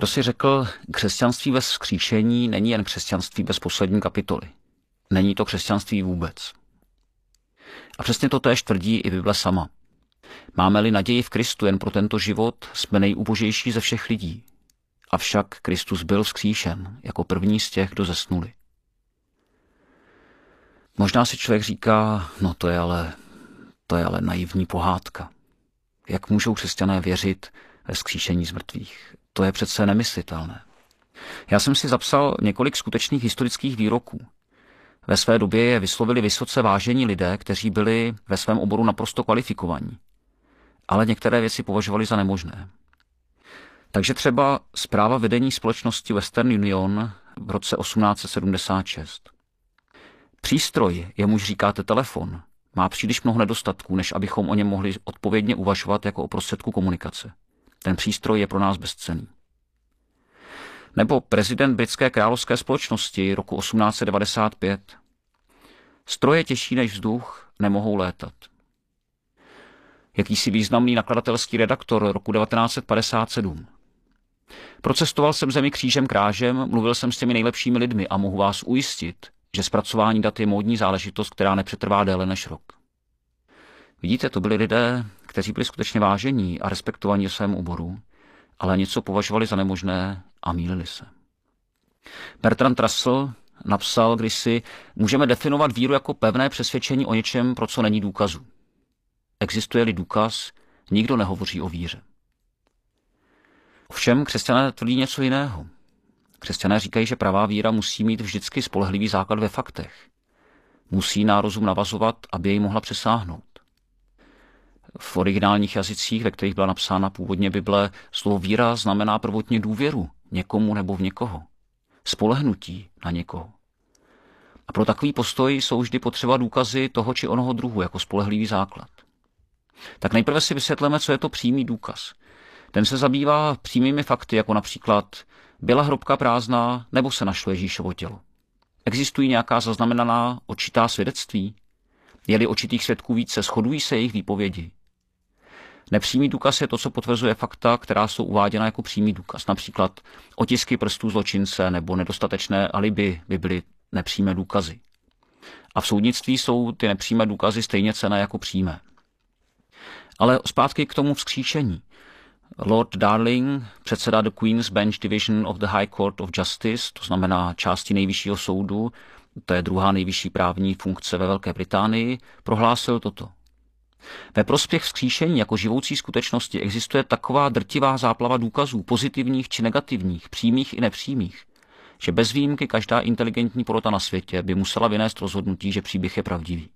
Někdo si řekl, křesťanství bez vzkříšení není jen křesťanství bez poslední kapitoly. Není to křesťanství vůbec. A přesně to též tvrdí i Bible sama. Máme-li naději v Kristu jen pro tento život, jsme nejubožejší ze všech lidí. Avšak Kristus byl vzkříšen jako první z těch, kdo zesnuli. Možná si člověk říká, no to je ale naivní pohádka. Jak můžou křesťané věřit ve vzkříšení z mrtvých? To je přece nemyslitelné. Já jsem si zapsal několik skutečných historických výroků. Ve své době je vyslovili vysoce vážení lidé, kteří byli ve svém oboru naprosto kvalifikovaní. Ale některé věci považovali za nemožné. Takže třeba zpráva vedení společnosti Western Union v roce 1876. Přístroj, jemuž říkáte telefon, má příliš mnoho nedostatků, než abychom o něm mohli odpovědně uvažovat jako o prostředku komunikace. Ten přístroj je pro nás bezcenný. Nebo prezident britské královské společnosti roku 1895. Stroje těžší než vzduch nemohou létat. Jakýsi významný nakladatelský redaktor roku 1957. Procestoval jsem zemi křížem krážem, mluvil jsem s těmi nejlepšími lidmi a mohu vás ujistit, že zpracování dat je módní záležitost, která nepřetrvá déle než rok. Vidíte, to byli lidé, kteří byli skutečně vážení a respektovaní v svém oboru, ale něco považovali za nemožné a mýlili se. Bertrand Russell napsal kdysi, můžeme definovat víru jako pevné přesvědčení o něčem, pro co není důkazu. Existuje-li důkaz, nikdo nehovoří o víře. Ovšem křesťané tvrdí něco jiného. Křesťané říkají, že pravá víra musí mít vždycky spolehlivý základ ve faktech. Musí na rozum navazovat, aby jej mohla přesáhnout. V originálních jazycích, ve kterých byla napsána původně Bible, slovo víra znamená prvotně důvěru někomu nebo v někoho. Spolehnutí na někoho. A pro takový postoj jsou vždy potřeba důkazy toho či onoho druhu jako spolehlivý základ. Tak nejprve si vysvětleme, co je to přímý důkaz. Ten se zabývá přímými fakty, jako například byla hrobka prázdná nebo se našlo Ježíšovo tělo. Existují nějaká zaznamenaná očitá svědectví? Je-li očitých svědků více, shodují se jejich výpovědi? Nepřímý důkaz je to, co potvrzuje fakta, která jsou uváděna jako přímý důkaz. Například otisky prstů zločince nebo nedostatečné alibi by byly nepřímé důkazy. A v soudnictví jsou ty nepřímé důkazy stejně cenné jako přímé. Ale zpátky k tomu vzkříšení. Lord Darling, předseda The Queen's Bench Division of the High Court of Justice, to znamená části nejvyššího soudu, to je druhá nejvyšší právní funkce ve Velké Británii, prohlásil toto. Ve prospěch vzkříšení jako živoucí skutečnosti existuje taková drtivá záplava důkazů, pozitivních či negativních, přímých i nepřímých, že bez výjimky každá inteligentní porota na světě by musela vynést rozhodnutí, že příběh je pravdivý.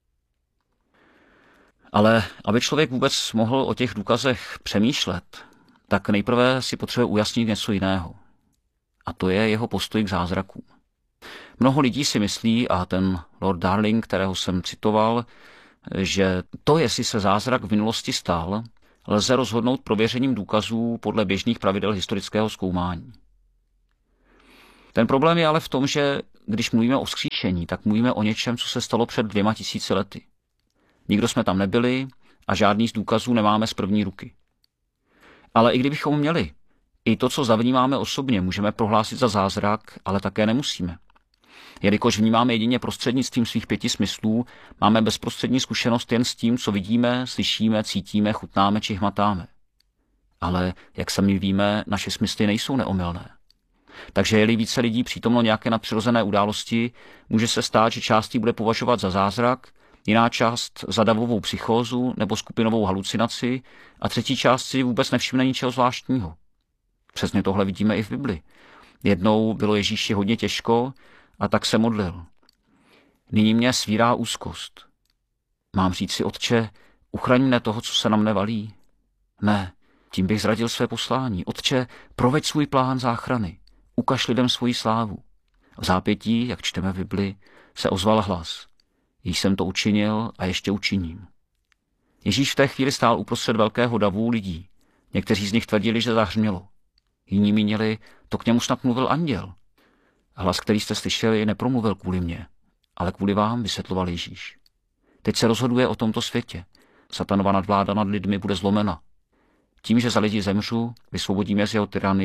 Ale aby člověk vůbec mohl o těch důkazech přemýšlet, tak nejprve si potřebuje ujasnit něco jiného. A to je jeho postoj k zázrakům. Mnoho lidí si myslí, a ten Lord Darling, kterého jsem citoval, že to, jestli se zázrak v minulosti stal, lze rozhodnout prověřením důkazů podle běžných pravidel historického zkoumání. Ten problém je ale v tom, že když mluvíme o vzkříšení, tak mluvíme o něčem, co se stalo před 2000 lety. Nikdo jsme tam nebyli a žádný z důkazů nemáme z první ruky. Ale i kdybychom měli, i to, co zavnímáme osobně, můžeme prohlásit za zázrak, ale také nemusíme. Jelikož vnímáme jedině prostřednictvím svých 5 smyslů, máme bezprostřední zkušenost jen s tím, co vidíme, slyšíme, cítíme, chutnáme či hmatáme. Ale, jak sami víme, naše smysly nejsou neomylné. Takže je-li více lidí přítomno nějaké nadpřirozené události, může se stát, že část bude považovat za zázrak, jiná část za davovou psychózu nebo skupinovou halucinaci a třetí část si vůbec nevšimne ničeho zvláštního. Přesně tohle vidíme i v Bibli. Jednou bylo Ježíši hodně těžko a tak se modlil. Nyní mě svírá úzkost. Mám říct si, Otče, uchraň mne toho, co se na mne valí? Ne, tím bych zradil své poslání. Otče, proveď svůj plán záchrany. Ukaž lidem svoji slávu. V zápětí, jak čteme v Bibli, se ozval hlas. Již jsem to učinil a ještě učiním. Ježíš v té chvíli stál uprostřed velkého davu lidí. Někteří z nich tvrdili, že zahřmělo. Jiní mínili, to k němu snad mluvil anděl. Hlas, který jste slyšeli, nepromluvil kvůli mně, ale kvůli vám, vysvětloval Ježíš. Teď se rozhoduje o tomto světě. Satanova nadvláda nad lidmi bude zlomena. Tím, že za lidi zemřu, vysvobodím je z jeho tyranie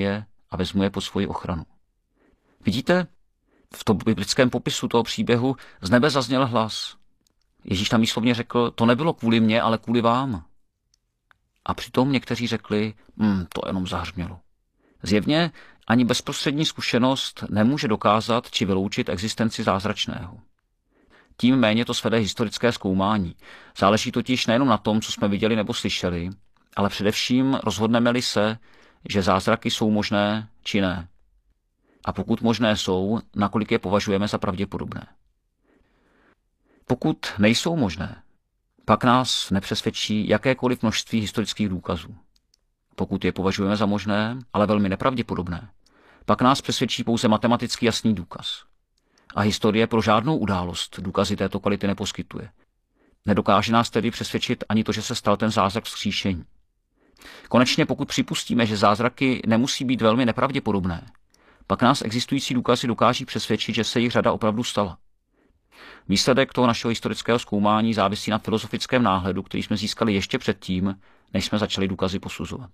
a vezmu je pod svoji ochranu. Vidíte, v tom biblickém popisu toho příběhu z nebe zazněl hlas. Ježíš tam výslovně řekl, to nebylo kvůli mně, ale kvůli vám. A přitom někteří řekli, to jenom zahřmělo. Zjevně ani bezprostřední zkušenost nemůže dokázat či vyloučit existenci zázračného. Tím méně to svede historické zkoumání. Záleží totiž nejenom na tom, co jsme viděli nebo slyšeli, ale především rozhodneme-li se, že zázraky jsou možné či ne. A pokud možné jsou, nakolik je považujeme za pravděpodobné. Pokud nejsou možné, pak nás nepřesvědčí jakékoliv množství historických důkazů. Pokud je považujeme za možné, ale velmi nepravděpodobné, pak nás přesvědčí pouze matematicky jasný důkaz. A historie pro žádnou událost důkazy této kvality neposkytuje. Nedokáže nás tedy přesvědčit ani to, že se stal ten zázrak vzkříšení. Konečně pokud připustíme, že zázraky nemusí být velmi nepravděpodobné, pak nás existující důkazy dokáží přesvědčit, že se jich řada opravdu stala. Výsledek toho našeho historického zkoumání závisí na filozofickém náhledu, který jsme získali ještě předtím, než jsme začali důkazy posuzovat.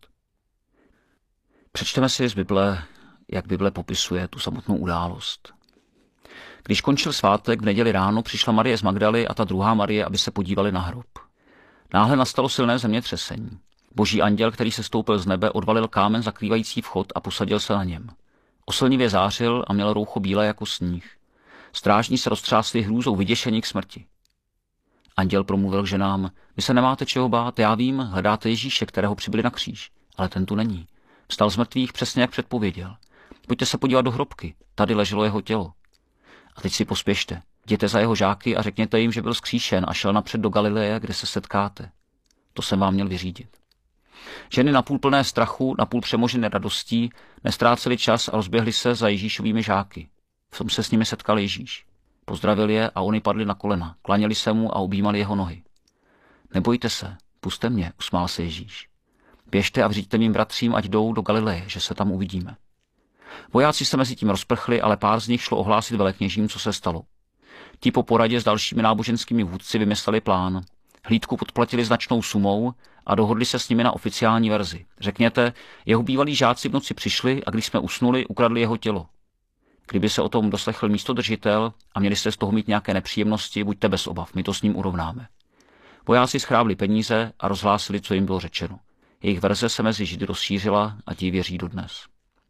Přečteme si z Bible, jak Bible popisuje tu samotnou událost. Když končil svátek, v neděli ráno přišla Marie z Magdaly a ta druhá Marie, aby se podívali na hrob. Náhle nastalo silné zemětřesení. Boží anděl, který se stoupil z nebe, odvalil kámen zakrývající vchod a posadil se na něm. Oslnivě zářil a měl roucho bílé jako sníh. Strážní se roztřásli hrůzou vyděšení k smrti. Anděl promluvil k ženám, vy se nemáte čeho bát, já vím, hledáte Ježíše, kterého přibili na kříž, ale ten tu není. Vstal z mrtvých přesně jak předpověděl. Pojďte se podívat do hrobky, tady leželo jeho tělo. A teď si pospěšte, jděte za jeho žáky a řekněte jim, že byl vzkříšen a šel napřed do Galileje, kde se setkáte. To jsem vám měl vyřídit. Ženy napůl plné strachu, napůl přemožené radostí, nestráceli čas a rozběhli se za Ježíšovými žáky. V tom se s nimi setkal Ježíš. Pozdravil je a oni padli na kolena, klaněli se mu a objímali jeho nohy. Nebojte se, pusťte mě, usmál se Ježíš. Běžte a vřiďte mým bratřím, ať jdou do Galileje, že se tam uvidíme. Vojáci se mezi tím rozprchli, ale pár z nich šlo ohlásit velekněžím, co se stalo. Ti po poradě s dalšími náboženskými vůdci vymysleli plán. Hlídku podplatili značnou sumou a dohodli se s nimi na oficiální verzi. Řekněte, jeho bývalí žáci v noci přišli a když jsme usnuli, ukradli jeho tělo. Kdyby se o tom doslechl místodržitel a měli jste z toho mít nějaké nepříjemnosti, buďte bez obav, my to s ním urovnáme. Vojáci schrábli peníze a rozhlásili, co jim bylo řečeno. Jejich verze se mezi Židy rozšířila a ti věří dodnes.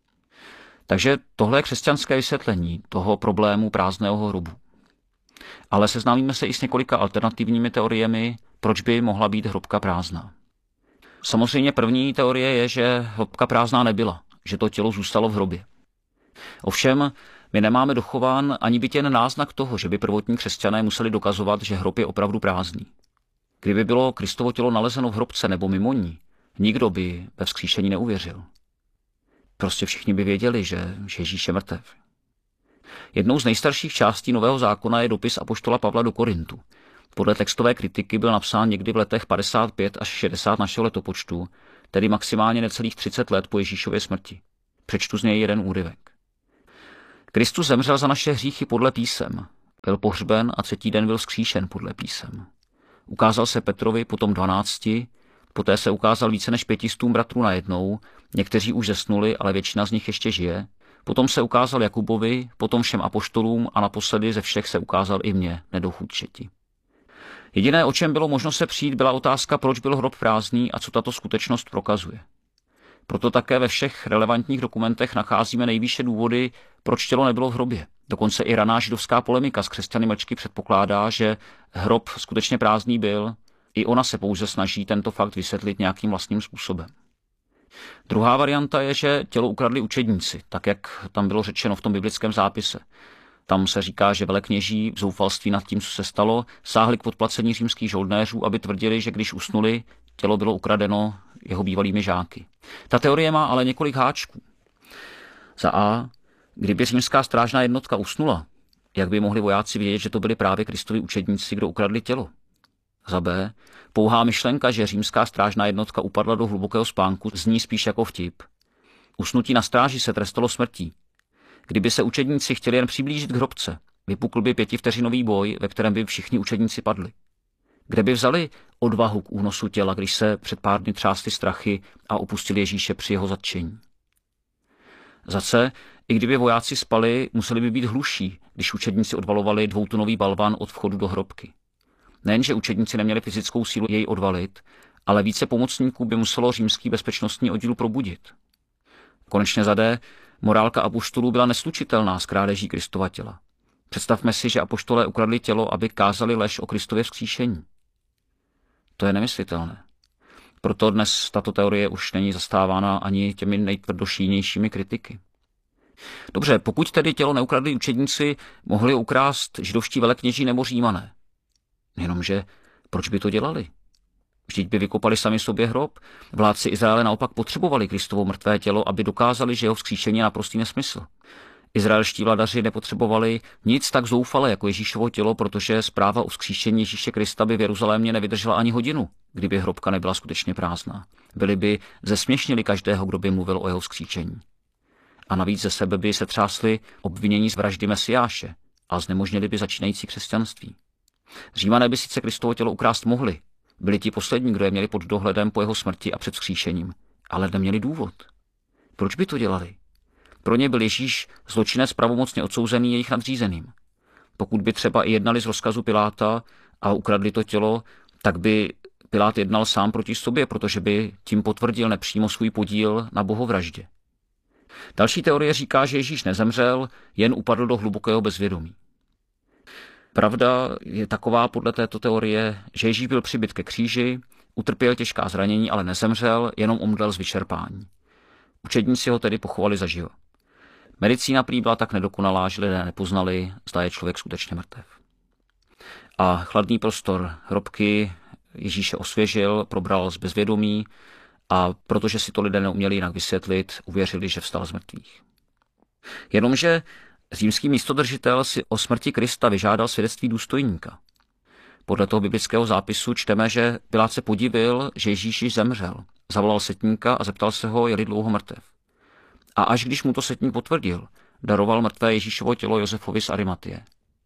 Takže tohle je křesťanské vysvětlení toho problému prázdného hrobu. Ale seznámíme se i s několika alternativními teoriemi, proč by mohla být hrobka prázdná. Samozřejmě první teorie je, že hrobka prázdná nebyla, že to tělo zůstalo v hrobě. Ovšem, my nemáme dochován ani byt jen náznak toho, že by prvotní křesťané museli dokazovat, že hrob je opravdu prázdný. Kdyby bylo Kristovo tělo nalezeno v hrobce nebo mimo ní, nikdo by ve vzkříšení neuvěřil. Prostě všichni by věděli, že Ježíš je mrtev. Jednou z nejstarších částí Nového zákona je dopis apoštola Pavla do Korintu. Podle textové kritiky byl napsán někdy v letech 55 až 60 našeho letopočtu, tedy maximálně necelých 30 let po Ježíšově smrti. Přečtu z něj jeden úryvek. Kristus zemřel za naše hříchy podle písem, byl pohřben a třetí den byl vzkříšen podle písem. Ukázal se Petrovi, potom 12, poté se ukázal více než 500 bratrů najednou, někteří už zesnuli, ale většina z nich ještě žije. Potom se ukázal Jakubovi, potom všem apoštolům a naposledy ze všech se ukázal i mně, nedochůdčeti. Jediné, o čem bylo možno se přijít, byla otázka, proč byl hrob prázdný a co tato skutečnost prokazuje. Proto také ve všech relevantních dokumentech nacházíme nejvýše důvody, proč tělo nebylo v hrobě. Dokonce i raná židovská polemika s křesťany mlčky předpokládá, že hrob skutečně prázdný byl. I ona se pouze snaží tento fakt vysvětlit nějakým vlastním způsobem. Druhá varianta je, že tělo ukradli učedníci, tak jak tam bylo řečeno v tom biblickém zápise. Tam se říká, že velekněží v zoufalství nad tím, co se stalo, sáhli k podplacení římských žoldnéřů, aby tvrdili, že když usnuli, tělo bylo ukradeno jeho bývalými žáky. Ta teorie má ale několik háčků. Za A, kdyby římská strážná jednotka usnula, jak by mohli vojáci vědět, že to byli právě Kristovi učedníci, kdo ukradli tělo? Za B, pouhá myšlenka, že římská strážná jednotka upadla do hlubokého spánku, zní spíš jako vtip. Usnutí na stráži se trestalo smrtí. Kdyby se učedníci chtěli jen přiblížit k hrobce, vypukl by 5vteřinový boj, ve kterém by všichni učedníci padli. Kde by vzali odvahu k únosu těla, když se před pár dny třásly strachy a opustili Ježíše při jeho zatčení? Za C, i kdyby vojáci spali, museli by být hluší, když učedníci odvalovali 2tunový balvan od vchodu do hrobky. Nejenže učedníci neměli fyzickou sílu jej odvalit, ale více pomocníků by muselo římský bezpečnostní oddíl probudit. Konečně za D, morálka apoštolů byla neslučitelná s krádeží Kristova těla. Představme si, že apoštolé ukradli tělo, aby kázali lež o Kristově vzkříšení. To je nemyslitelné. Proto dnes tato teorie už není zastávána ani těmi nejtvrdošíjnějšími kritiky. Dobře, pokud tedy tělo neukradli učedníci, mohli ukrást židovští velekněží nebo Římané. Jenomže proč by to dělali? Vždyť by vykopali sami sobě hrob. Vládci Izraele naopak potřebovali Kristovo mrtvé tělo, aby dokázali, že jeho vzkříšení je naprostý nesmysl. Izraelští vladaři nepotřebovali nic tak zoufale jako Ježíšovo tělo, protože zpráva o vzkříšení Ježíše Krista by v Jeruzalémě nevydržela ani hodinu, kdyby hrobka nebyla skutečně prázdná. Byli by zesměšnili každého, kdo by mluvil o jeho vzkříšení. A navíc ze sebe by se třásli obvinění z vraždy Mesiáše a znemožnili by začínající křesťanství. Římané by sice Kristovo tělo ukrást mohli, byli ti poslední, kdo je měli pod dohledem po jeho smrti a před vzkříšením, ale neměli důvod. Proč by to dělali? Pro ně byl Ježíš zločinec pravomocně odsouzený jejich nadřízeným. Pokud by třeba i jednali z rozkazu Piláta a ukradli to tělo, tak by Pilát jednal sám proti sobě, protože by tím potvrdil nepřímo svůj podíl na bohovraždě. Další teorie říká, že Ježíš nezemřel, jen upadl do hlubokého bezvědomí. Pravda je taková podle této teorie, že Ježíš byl přibyt ke kříži, utrpěl těžká zranění, ale nezemřel, jenom omdlel z vyčerpání. Učedníci ho tedy pochovali zaživa. Medicína prý byla tak nedokonalá, že lidé nepoznali, zda je člověk skutečně mrtev. A chladný prostor hrobky Ježíše osvěžil, probral z bezvědomí a protože si to lidé neuměli jinak vysvětlit, uvěřili, že vstal z mrtvých. Jenomže římský místodržitel si o smrti Krista vyžádal svědectví důstojníka. Podle toho biblického zápisu čteme, že Pilát se podivil, že Ježíš již zemřel. Zavolal setníka a zeptal se ho, je-li dlouho mrtev. A až když mu to setník potvrdil, daroval mrtvé Ježíšovo tělo Josefovi z Arimatie.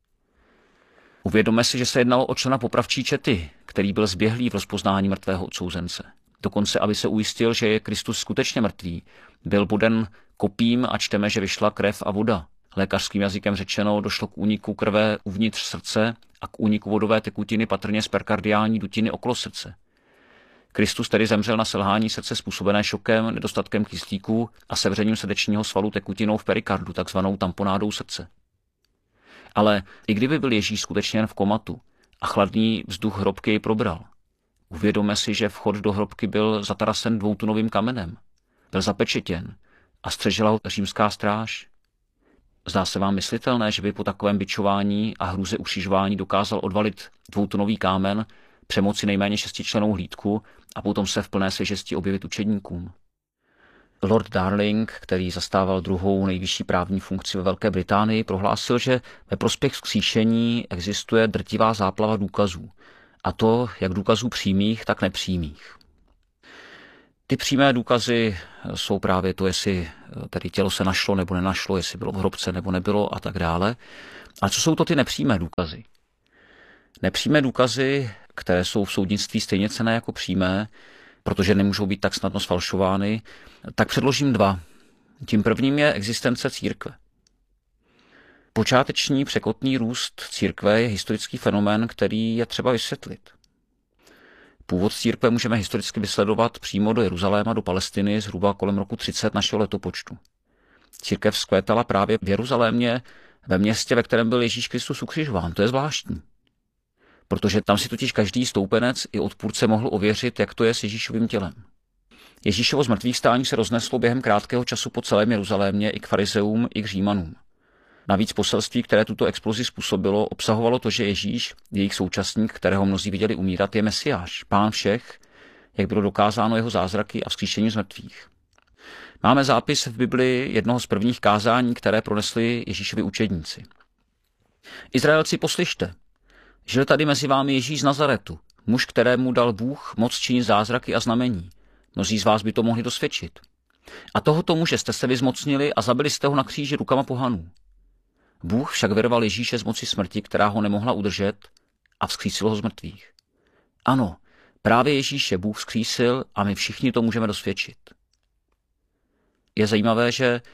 Uvědomme si, že se jednalo o člena popravčí čety, který byl zběhlý v rozpoznání mrtvého odsouzence. Dokonce, aby se ujistil, že je Kristus skutečně mrtvý, byl boden kopím a čteme, že vyšla krev a voda. Lékařským jazykem řečeno, došlo k úniku krve uvnitř srdce a k úniku vodové tekutiny patrně z perkardiální dutiny okolo srdce. Kristus tedy zemřel na selhání srdce způsobené šokem, nedostatkem kyslíku a sevřením srdečního svalu tekutinou v perikardu, takzvanou tamponádou srdce. Ale i kdyby byl Ježíš skutečně jen v komatu a chladný vzduch hrobky jej probral, uvědomme si, že vchod do hrobky byl zatarasen 2tunovým kamenem, byl zapečetěn a střežila ho římská stráž. Zdá se vám myslitelné, že by po takovém bičování a hruze ukřižování dokázal odvalit 2tunový kámen, přemoci nejméně 6člennou hlídku a potom se v plné svěžesti objevit učedníkům? Lord Darling, který zastával druhou nejvyšší právní funkci ve Velké Británii, prohlásil, že ve prospěch vzkříšení existuje drtivá záplava důkazů, a to jak důkazů přímých, tak nepřímých. Ty přímé důkazy jsou právě to, jestli tedy tělo se našlo nebo nenašlo, jestli bylo v hrobce nebo nebylo a tak dále. A co jsou to ty nepřímé důkazy? Nepřímé důkazy, které jsou v soudnictví stejně cenné jako přímé, protože nemůžou být tak snadno sfalšovány, tak předložím dva. Tím prvním je existence církve. Počáteční překotný růst církve je historický fenomén, který je třeba vysvětlit. Původ církve můžeme historicky vysledovat přímo do Jeruzaléma, do Palestiny, zhruba kolem roku 30 našeho letopočtu. Církev vzkvétala právě v Jeruzalémě, ve městě, ve kterém byl Ježíš Kristus ukřižován. To je zvláštní. Protože tam si totiž každý stoupenec i odpůrce mohl ověřit, jak to je s Ježíšovým tělem. Ježíšovo zmrtvýchvstání se rozneslo během krátkého času po celém Jeruzalémě i k farizeům, i k Římanům. Navíc poselství, které tuto explozi způsobilo, obsahovalo to, že Ježíš, jejich současník, kterého mnozí viděli umírat, je Mesiáš, Pán všech, jak bylo dokázáno jeho zázraky a vzkříšení z mrtvých. Máme zápis v Bibli jednoho z prvních kázání, které pronesli Ježíšovi učedníci. Izraelci, poslyšte, žil tady mezi vámi Ježíš z Nazaretu, muž, kterému dal Bůh moc činit zázraky a znamení. Mnozí z vás by to mohli dosvědčit. A tohoto muže jste se vyzmocnili a zabili jste ho na kříži rukama pohanů. Bůh však vyrval Ježíše z moci smrti, která ho nemohla udržet, a vzkřísil ho z mrtvých. Ano, právě Ježíše Bůh vzkřísil a my všichni to můžeme dosvědčit. Je zajímavé, že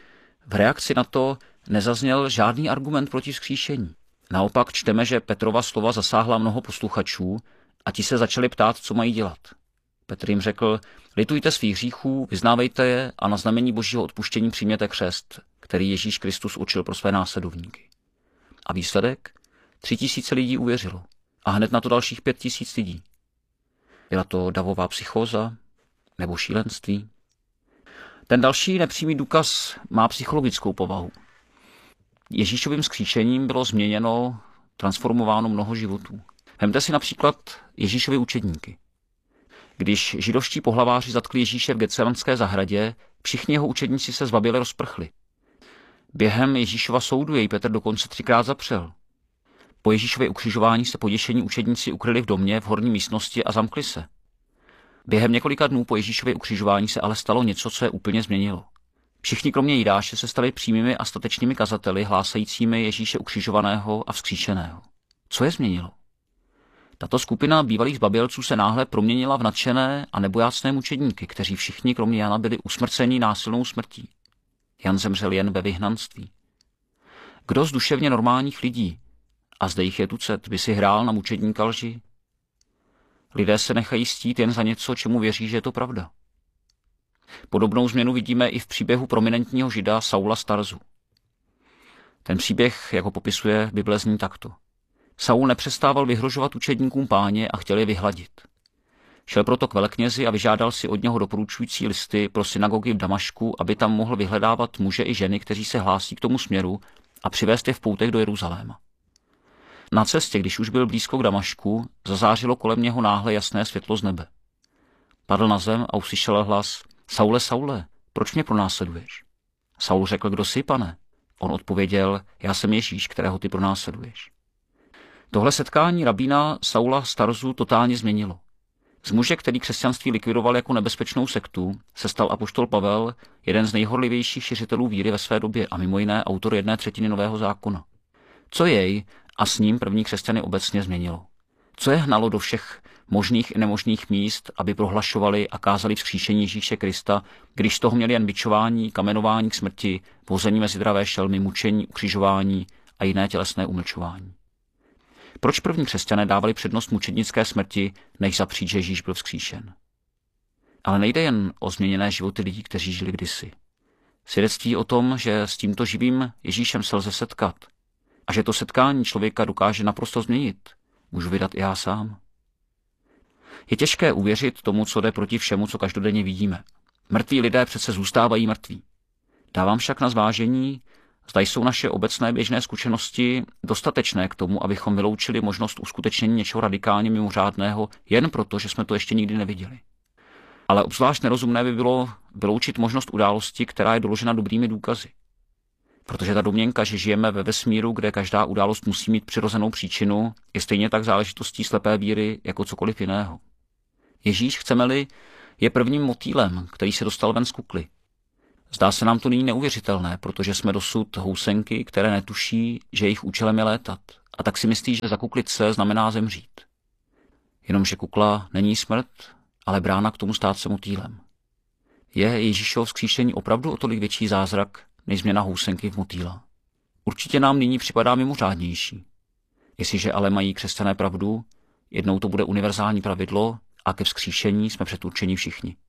V reakci na to nezazněl žádný argument proti vzkříšení. Naopak čteme, že Petrova slova zasáhla mnoho posluchačů a ti se začali ptát, co mají dělat. Petr jim řekl, litujte svých hříchů, vyznávejte je a na znamení božího odpuštění přijměte křest, který Ježíš Kristus učil pro své následovníky. A výsledek? 3000 lidí uvěřilo a hned na to dalších 5000 lidí. Byla to davová psychóza nebo šílenství? Ten další nepřímý důkaz má psychologickou povahu. Ježíšovým vzkříšením bylo změněno, transformováno mnoho životů. Vemte si například Ježíšovy učedníky. Když židovští pohlaváři zatkli Ježíše v Getsemanské zahradě, všichni jeho učedníci se zbaběle rozprchli. Během Ježíšova soudu jej Petr dokonce 3krát zapřel. Po Ježíšově ukřižování se poděšení učedníci ukryli v domě v horní místnosti a zamkli se. Během několika dnů po Ježíšově ukřižování se ale stalo něco, co je úplně změnilo. Všichni kromě Jidáše se stali přímými a statečnými kazateli, hlásajícími Ježíše ukřižovaného a vzkříšeného. Co je změnilo? Tato skupina bývalých zbabělců se náhle proměnila v nadšené a nebojácné mučedníky, kteří všichni kromě Jana byli usmrceni násilnou smrtí. Jan zemřel jen ve vyhnanství. Kdo z duševně normálních lidí, a zde jich je tucet, by si hrál na mučedníka lži? Lidé se nechají stít jen za něco, čemu věří, že je to pravda. Podobnou změnu vidíme i v příběhu prominentního žida Saula z Tarzu. Ten příběh, jak ho popisuje Bible, zní takto. Saul nepřestával vyhrožovat učedníkům Páně a chtěl je vyhladit. Šel proto k veleknězi a vyžádal si od něho doporučující listy pro synagogy v Damašku, aby tam mohl vyhledávat muže i ženy, kteří se hlásí k tomu směru, a přivést je v poutech do Jeruzaléma. Na cestě, když už byl blízko k Damašku, zazářilo kolem něho náhle jasné světlo z nebe. Padl na zem a uslyšel hlas: Saule, Saule, proč mě pronásleduješ? Saul řekl: Kdo jsi, pane? On odpověděl: Já jsem Ježíš, kterého ty pronásleduješ. Tohle setkání rabína Saula z Tarzu totálně změnilo. Z muže, který křesťanství likvidoval jako nebezpečnou sektu, se stal apoštol Pavel, jeden z nejhorlivějších šiřitelů víry ve své době a mimo jiné autor 1/3 Nového zákona. Co jej a s ním první křesťany obecně změnilo? Co je hnalo do všech možných i nemožných míst, aby prohlašovali a kázali vzkříšení Ježíše Krista, když z toho měli jen bičování, kamenování k smrti, vození mezi dravé šelmy, mučení, ukřižování a jiné tělesné umlčování? Proč první křesťané dávali přednost mučednické smrti, než zapřít, že Ježíš byl vzkříšen? Ale nejde jen o změněné životy lidí, kteří žili kdysi. Svědectví o tom, že s tímto živým Ježíšem se lze setkat a že to setkání člověka dokáže naprosto změnit, můžu vydat i já sám. Je těžké uvěřit tomu, co jde proti všemu, co každodenně vidíme. Mrtví lidé přece zůstávají mrtví. Dávám však na zvážení, zda jsou naše obecné běžné zkušenosti dostatečné k tomu, abychom vyloučili možnost uskutečnění něčeho radikálně mimořádného jen proto, že jsme to ještě nikdy neviděli. Ale obzvlášť nerozumné by bylo vyloučit možnost události, která je doložena dobrými důkazy. Protože ta domněnka, že žijeme ve vesmíru, kde každá událost musí mít přirozenou příčinu, je stejně tak záležitostí slepé víry jako cokoliv jiného. Ježíš, chceme-li, je prvním motýlem, který se dostal ven z kukly. Zdá se nám to nyní neuvěřitelné, protože jsme dosud housenky, které netuší, že jejich účelem je létat, a tak si myslí, že zakuklit se znamená zemřít. Jenomže kukla není smrt, ale brána k tomu stát se motýlem. Je Ježíšovo vzkříšení opravdu o tolik větší zázrak, než změna housenky v motýla? Určitě nám nyní připadá mimořádnější. Jestliže ale mají křesťané pravdu, jednou to bude univerzální pravidlo a ke vzkříšení jsme předurčeni všichni.